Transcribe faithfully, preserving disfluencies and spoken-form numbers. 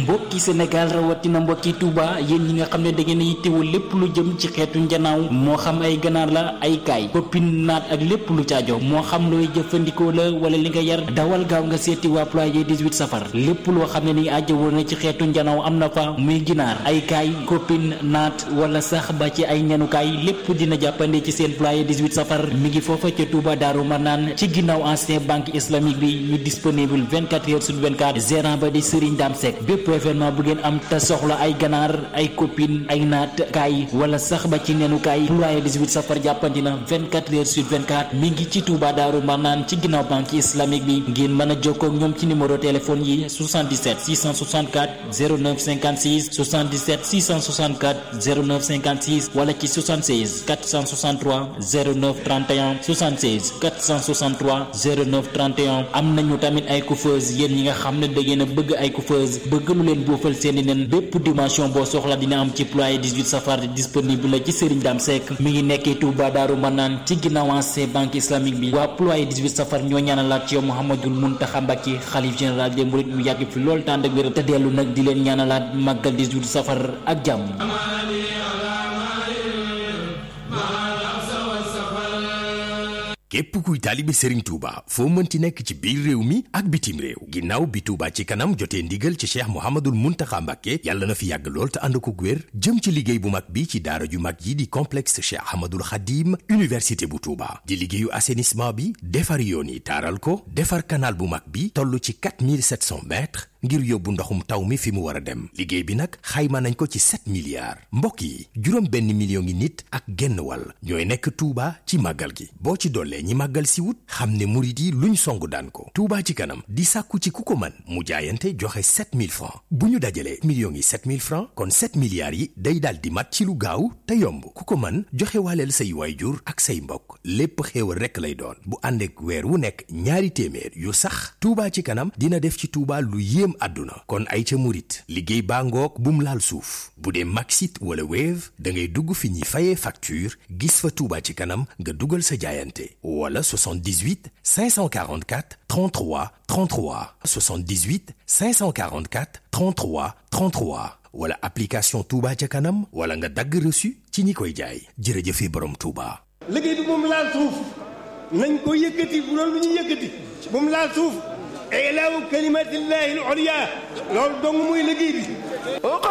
mbokki Sénégal rawatina mbokki Touba yéen ñi nga xam ne da ngeen a yittewoo lépp lu jëm ci xeetu njanaaw moo xam ay ganaar la ay kaay koppin naat ak lépp lu caajo moo xam looy jëfandikoo la wala li nga yar dawal gaaw nga seeti waa ployé dix-huit safar lépp loo xam ne ni ajjawoo na ci xeetu njanaaw am na fa muy ginaar ay kaay koppin naat wala sax ba ci ay ñanukaay lépp dina jàppande ci seen ployé dix-huit safar mi ngi foofa ca Touba Daaru Marnaan ci ginnaaw ancien banque islamique bi ñu disponible vingt-quatre heures sur vingt-quatre gérant ba di Serigne Dame Seck bépp événement bu ngeen am te soxla ay ganaar ay copine ay naat kaay wala sax ba ci nenukaay ployé dix-huit safar jàppandi na vingt-quatre heures sur vingt-quatre mi ngi ci Touba Daaru Marnaan ci ginnaaw banque islamique bi ngeen mën a jokkoo ak ñoom ci numéro téléphone yi soixante-dix-sept six cent soixante-quatre zéro neuf cinquante-six soixante-dix-sept six cent soixante-quatre zéro neuf cinquante-six wala ci soixante-seize quatre cent soixante-trois zéro neuf trente et un soixante-seize quatre cent soixante-trois zéro neuf trente et un am nañu tamit ay coiffeuse yéen ñi nga xam ne da ngeen a bëgg ay coiffeuse bëgg lu leen boofal seeni nen bépp dimension boo soxla dina am ci ployé dix-huit safar disponible la ci Serigne Dame Seck mi ngi nekkee Touba Daaru Marnaan ci ginnaaw ancien banque islamique bi waa ployé dix-huit safar ñoo ñaanalaat ci yow Mouhamadoul Mountakha Mbacké xalif général des mourides mu yàgg fi lool tànd ak wér te dellu nag di leen ñaanalaat màggal dix-huit safar ak jàmm. képp kuy taalibe Serigne Touba foo mënti nekk ci biir réew mi ak bitim réew ginnaaw bi Touba ci kanam jotee ndigal ci Cheikh Mouhamadoul Mountakha Mbacké yàlla na fi yàgg lool te ànd ko wér jëm ci liggéey bu mag bi ci daara ju mag yi di complexe Cheikh Ahmadoul Khadim université bu Touba di liggéeyu assainissement bi defar yoon yi taaral ko defar canal bu mag bi toll ci quatre mille sept cents mètres ngir yóbbu ndoxum taw mi fi mu war a dem liggéey bi nag xayma nañ ko ci sept milliards mbokk yi juróom benn million ngi nit ak genn wàll ñooy nekk Touba ci màggal gi boo ci dollee ñi màggal si wut xam ne murit yi luñ songu daan ko Touba ci kanam di sàkku ci ku ko mën mu jaayante joxe sept mille francs bu ñu dajalee millions yi sept mille francs kon sept milliards yi day daal di mat ci lu gaaw te yomb ku ko mën joxe waaleel say waayjur ak say mbokk lépp xéewal rekk lay doon bu ànd ak weer wu nekk ñaari téeméer yu sax Touba ci kanam dina def ci Touba lu yéem àdduna kon ay ca murit liggéey baa ngoog bum laal suuf bu dee Maxit wala Wave da ngay dugg fi ñuy fayee facture gis fa Touba ci kanam nga dugal sa jaayante wala soixante-dix-huit cinq cent quarante-quatre trente-trois trente-trois soixante-dix-huit cinq cent quarante-quatre trente-trois trente-trois wala application Touba ca kanam wala nga dagg reçu ci ñi koy jaay jërëjëfe borom Touba. liggéey bi moom laal suuf nañ ko yëkkati bu doon lu ñu yëkkati moom laal suuf ilaahu kalimatillahi al-ulya loolu dong muy liggéey bi